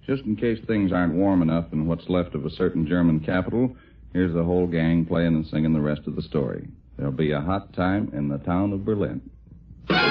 Just in case things aren't warm enough in what's left of a certain German capital, here's the whole gang playing and singing the rest of the story. There'll be a hot time in the town of Berlin.